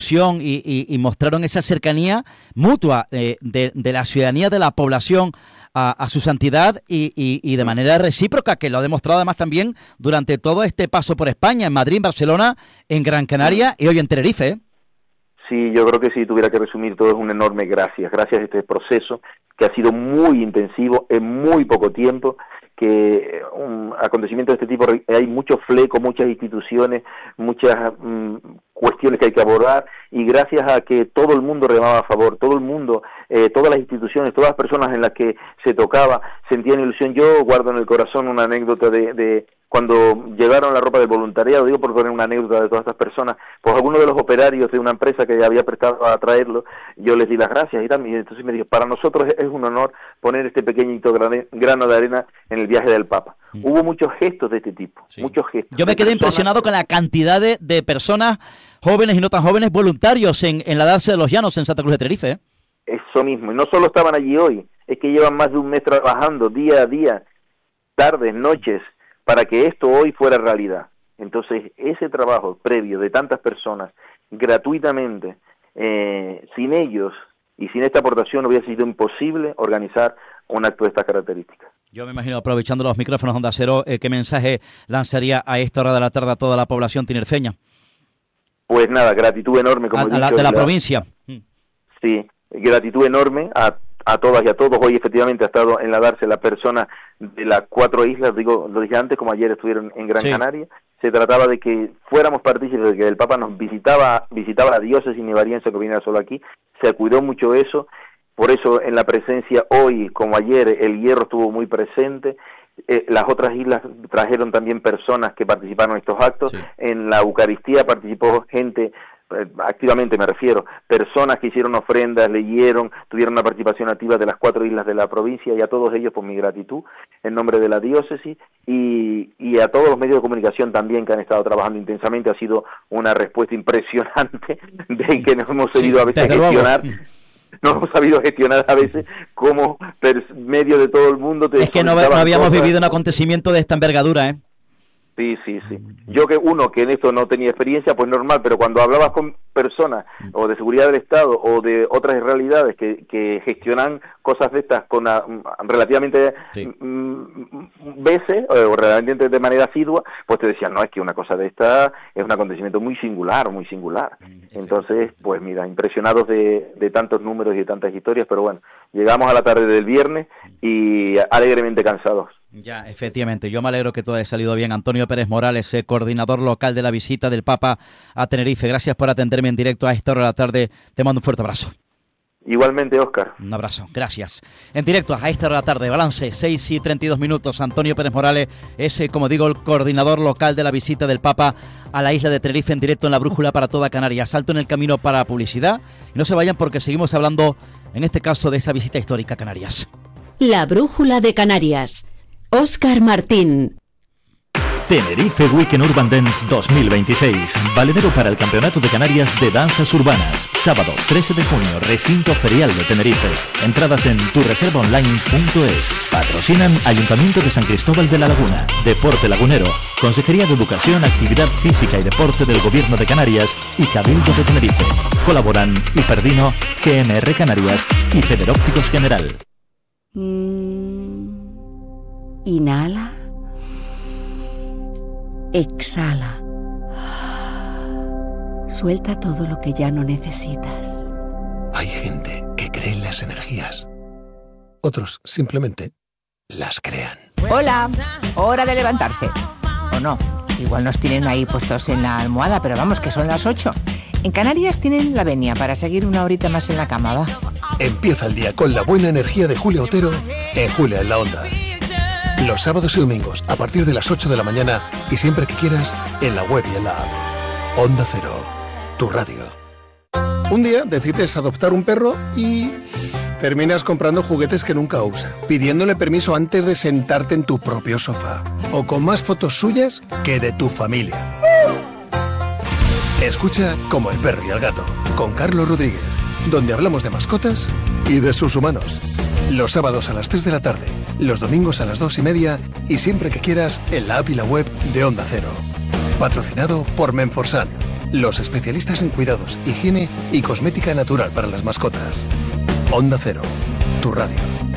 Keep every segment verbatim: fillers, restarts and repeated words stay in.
Y, y, y mostraron esa cercanía mutua eh, de, de la ciudadanía, de la población a, a su santidad y, y, y de manera recíproca, que lo ha demostrado además también durante todo este paso por España, en Madrid, en Barcelona, en Gran Canaria y hoy en Tenerife, ¿eh? Sí, yo creo que si tuviera que resumir todo es un enorme gracias, gracias a este proceso que ha sido muy intensivo en muy poco tiempo, que un acontecimiento de este tipo hay mucho fleco, muchas instituciones, muchas mm, cuestiones que hay que abordar, y gracias a que todo el mundo remaba a favor, todo el mundo, eh, todas las instituciones, todas las personas en las que se tocaba sentían ilusión. Yo guardo en el corazón una anécdota de, de cuando llegaron la ropa del voluntariado, digo por poner una anécdota de todas estas personas, pues algunos de los operarios de una empresa que había prestado a traerlo, yo les di las gracias y también, entonces me dijo, para nosotros es un honor poner este pequeñito grano de arena en el viaje del Papa. Mm. Hubo muchos gestos de este tipo, sí. muchos gestos. Yo me quedé personas... impresionado con la cantidad de, de personas jóvenes y no tan jóvenes voluntarios en, en la Darse de los Llanos en Santa Cruz de Tenerife, ¿eh? Eso mismo, y no solo estaban allí hoy, es que llevan más de un mes trabajando día a día, tardes, noches, para que esto hoy fuera realidad. Entonces, ese trabajo previo de tantas personas, gratuitamente, eh, sin ellos y sin esta aportación hubiera sido imposible organizar un acto de estas características. Yo me imagino, aprovechando los micrófonos Onda Cero, eh, ¿qué mensaje lanzaría a esta hora de la tarde a toda la población tinerfeña? Pues nada, gratitud enorme, como a, he dicho. A la, de la, la provincia. Sí, gratitud enorme a a todas y a todos. Hoy efectivamente ha estado en la Darse la persona de las cuatro islas, digo, lo dije antes, como ayer estuvieron en Gran sí. Canaria. Se trataba de que fuéramos partícipes de que el Papa nos visitaba, visitaba la diócesis nivariense, que viniera solo aquí. Se cuidó mucho eso, por eso en la presencia hoy, como ayer, el Hierro estuvo muy presente. Eh, las otras islas trajeron también personas que participaron en estos actos. Sí. En la Eucaristía participó gente, activamente me refiero, personas que hicieron ofrendas, leyeron, tuvieron una participación activa de las cuatro islas de la provincia, y a todos ellos por mi gratitud en nombre de la diócesis, y, y a todos los medios de comunicación también que han estado trabajando intensamente. Ha sido una respuesta impresionante de que nos hemos sabido sí, a veces gestionar. No hemos sabido gestionar a veces como medio de todo el mundo. Te es que no, no habíamos cosas. vivido un acontecimiento de esta envergadura, ¿eh? Sí, sí, sí. Yo que uno que en esto no tenía experiencia, pues normal, pero cuando hablabas con personas o de seguridad del Estado o de otras realidades que, que gestionan cosas de estas con a, relativamente sí. mm, veces o relativamente de manera asidua, pues te decían, no, es que una cosa de esta es un acontecimiento muy singular, muy singular. Entonces, pues mira, impresionados de, de tantos números y de tantas historias, pero bueno, llegamos a la tarde del viernes y alegremente cansados. Ya, efectivamente, yo me alegro que todo haya salido bien. Antonio Pérez Morales, eh, coordinador local de la visita del Papa a Tenerife. Gracias por atenderme en directo a esta hora de la tarde. Te mando un fuerte abrazo. Igualmente, Óscar. Un abrazo, gracias. En directo a esta hora de la tarde, balance, seis y treinta y dos minutos. Antonio Pérez Morales es, eh, como digo, el coordinador local de la visita del Papa a la isla de Tenerife, en directo en la Brújula para toda Canarias. Salto en el camino para publicidad y no se vayan porque seguimos hablando, en este caso, de esa visita histórica a Canarias. La Brújula de Canarias. Óscar Martín. Tenerife Weekend Urban Dance dos mil veintiséis. Valedero para el Campeonato de Canarias de Danzas Urbanas. Sábado trece de junio, Recinto Ferial de Tenerife. Entradas en tu reserva online punto es. Patrocinan Ayuntamiento de San Cristóbal de la Laguna, Deporte Lagunero, Consejería de Educación, Actividad Física y Deporte del Gobierno de Canarias y Cabildo de Tenerife. Colaboran Hiperdino, G M R Canarias y Federópticos General. Mm. Inhala. Exhala. Suelta todo lo que ya no necesitas. Hay gente que cree en las energías. Otros simplemente las crean. Hola, hora de levantarse. O no, igual nos tienen ahí puestos en la almohada, pero vamos, que son las ocho. En Canarias tienen la venia para seguir una horita más en la cama, ¿va? Empieza el día con la buena energía de Julia Otero en Julia en la Onda. Los sábados y domingos a partir de las ocho de la mañana y siempre que quieras en la web y en la app. Onda Cero, tu radio. Un día decides adoptar un perro y terminas comprando juguetes que nunca usa, pidiéndole permiso antes de sentarte en tu propio sofá o con más fotos suyas que de tu familia. Escucha Como el perro y el gato con Carlos Rodríguez, donde hablamos de mascotas y de sus humanos. Los sábados a las tres de la tarde, los domingos a las dos y media y siempre que quieras en la app y la web de Onda Cero. Patrocinado por Menforsan, los especialistas en cuidados, higiene y cosmética natural para las mascotas. Onda Cero, tu radio.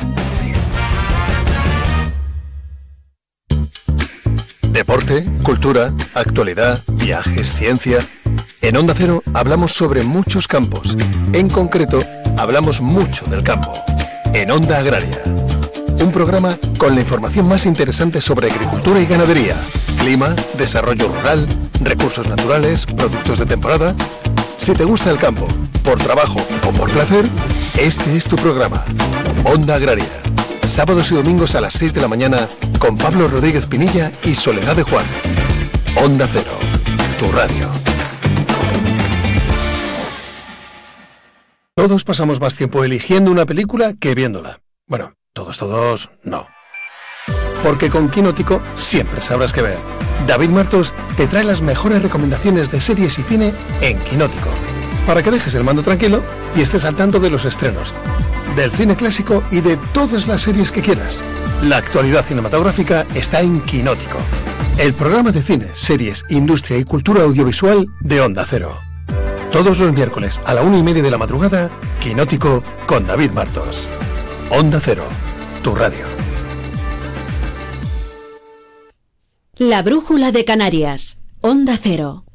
Deporte, cultura, actualidad, viajes, ciencia. En Onda Cero hablamos sobre muchos campos. En concreto, hablamos mucho del campo. En Onda Agraria. Un programa con la información más interesante sobre agricultura y ganadería, clima, desarrollo rural, recursos naturales, productos de temporada. Si te gusta el campo, por trabajo o por placer, este es tu programa. Onda Agraria. Sábados y domingos a las seis de la mañana con Pablo Rodríguez Pinilla y Soledad de Juan. Onda Cero, tu radio. Todos pasamos más tiempo eligiendo una película que viéndola. Bueno, todos, todos, no. Porque con Quinótico siempre sabrás qué ver. David Martos te trae las mejores recomendaciones de series y cine en Quinótico, para que dejes el mando tranquilo y estés al tanto de los estrenos, del cine clásico y de todas las series que quieras. La actualidad cinematográfica está en Quinótico, el programa de cine, series, industria y cultura audiovisual de Onda Cero. Todos los miércoles a la una y media de la madrugada, Quinótico con David Martos. Onda Cero, tu radio. La Brújula de Canarias, Onda Cero.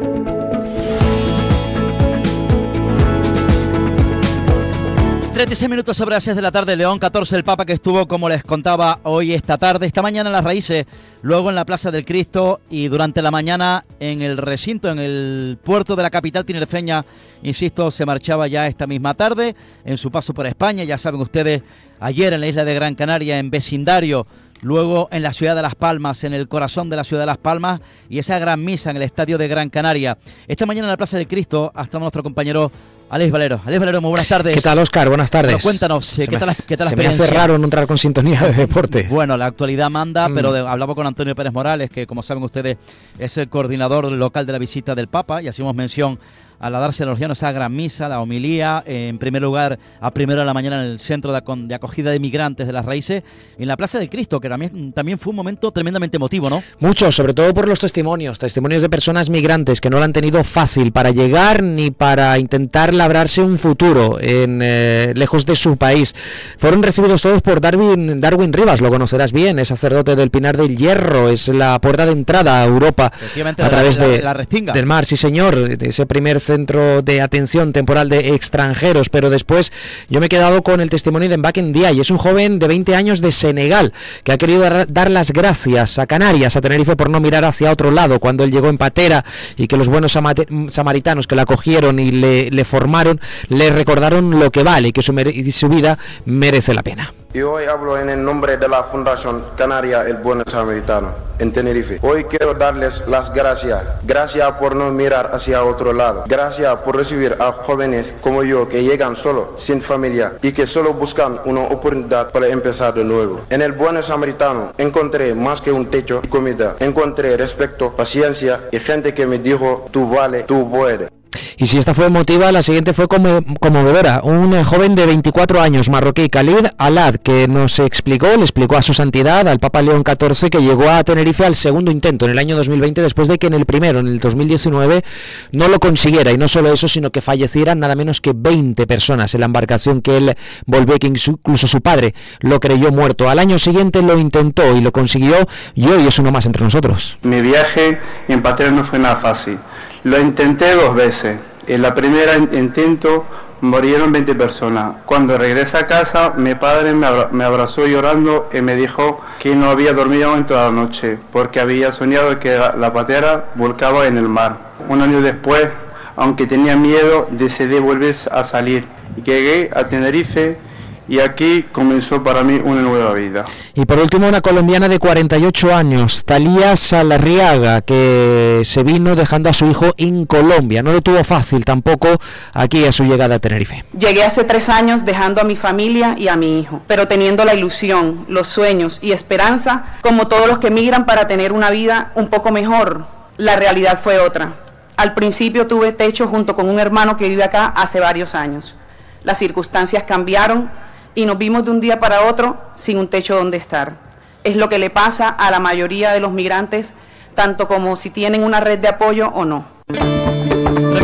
treinta y seis minutos sobre las seis de la tarde, León catorce, el Papa que estuvo, como les contaba, hoy esta tarde, esta mañana en Las Raíces, luego en la Plaza del Cristo y durante la mañana en el recinto, en el puerto de la capital tinerfeña, insisto, se marchaba ya esta misma tarde en su paso por España, ya saben ustedes, ayer en la isla de Gran Canaria, en vecindario, luego en la ciudad de Las Palmas, en el corazón de la ciudad de Las Palmas, y esa gran misa en el estadio de Gran Canaria. Esta mañana en la Plaza del Cristo ha estado nuestro compañero Alex Valero. Alex Valero, muy buenas tardes. ¿Qué tal, Óscar? Buenas tardes. Bueno, cuéntanos, ¿qué tal, qué tal la experiencia? Se me hace raro no entrar con sintonía de deporte. Bueno, la actualidad manda, mm. pero de, hablamos con Antonio Pérez Morales, que como saben ustedes es el coordinador local de la visita del Papa, y hacemos mención al darse a los llanos esa gran misa, la homilía, eh, en primer lugar a primera de la mañana en el centro de, de acogida de migrantes de Las Raíces, en la Plaza del Cristo, que también, también fue un momento tremendamente emotivo, ¿no? Mucho, sobre todo por los testimonios, testimonios de personas migrantes que no lo han tenido fácil para llegar ni para intentar labrarse un futuro en eh, lejos de su país. Fueron recibidos todos por Darwin, Darwin Rivas, lo conocerás bien, es sacerdote del Pinar del Hierro, es la puerta de entrada a Europa a través la, de, la, la del mar, sí señor, de ese primer centro de atención temporal de extranjeros, pero después yo me he quedado con el testimonio de Mbaken Ndiaye, es un joven de veinte años de Senegal que ha querido dar las gracias a Canarias, a Tenerife, por no mirar hacia otro lado cuando él llegó en patera, y que los buenos samaritanos que la acogieron y le, le formaron le recordaron lo que vale y que su, y su vida merece la pena. Y hoy hablo en el nombre de la Fundación Canaria El Buen Samaritano en Tenerife. Hoy quiero darles las gracias. Gracias por no mirar hacia otro lado. Gracias por recibir a jóvenes como yo que llegan solo, sin familia y que solo buscan una oportunidad para empezar de nuevo. En El Buen Samaritano encontré más que un techo y comida. Encontré respeto, paciencia y gente que me dijo, tú vale, tú puedes. Y si esta fue emotiva, la siguiente fue como, conmovedora. Un joven de veinticuatro años, marroquí, Khalid Alad, que nos explicó, le explicó a su santidad, al Papa León catorce, que llegó a Tenerife al segundo intento en el año dos mil veinte, después de que en el primero, en el dos mil diecinueve, no lo consiguiera. Y no solo eso, sino que fallecieran nada menos que veinte personas en la embarcación que él volvió, que incluso su padre lo creyó muerto. Al año siguiente lo intentó y lo consiguió, y hoy es uno más entre nosotros. Mi viaje en patera no fue nada fácil. Lo intenté dos veces. En la primera intento murieron veinte personas. Cuando regresé a casa, mi padre me, abra- me abrazó llorando y me dijo que no había dormido en toda la noche porque había soñado que la, la patera volcaba en el mar. Un año después, aunque tenía miedo, decidí volver a salir. Y llegué a Tenerife y aquí comenzó para mí una nueva vida. Y por último, una colombiana de cuarenta y ocho años, Talía Salarriaga, que se vino dejando a su hijo en Colombia. No lo tuvo fácil tampoco aquí a su llegada a Tenerife. Llegué hace tres años dejando a mi familia y a mi hijo, pero teniendo la ilusión, los sueños y esperanza, como todos los que migran para tener una vida un poco mejor. La realidad fue otra. Al principio tuve techo junto con un hermano que vive acá hace varios años. Las circunstancias cambiaron y nos vimos de un día para otro sin un techo donde estar. Es lo que le pasa a la mayoría de los migrantes, tanto como si tienen una red de apoyo o no.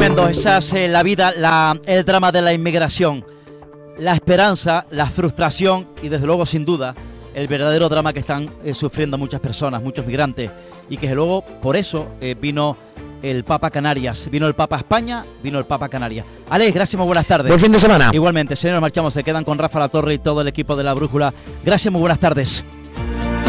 tremendo, esa es eh, la vida, la, el drama de la inmigración, la esperanza, la frustración y desde luego sin duda el verdadero drama que están eh, sufriendo muchas personas, muchos migrantes, y que luego por eso eh, vino el Papa Canarias, vino el Papa España, vino el Papa Canarias. Alex, gracias, muy buenas tardes. Buen fin de semana. Igualmente, señores, marchamos, se quedan con Rafa La Torre y todo el equipo de La Brújula. Gracias, muy buenas tardes.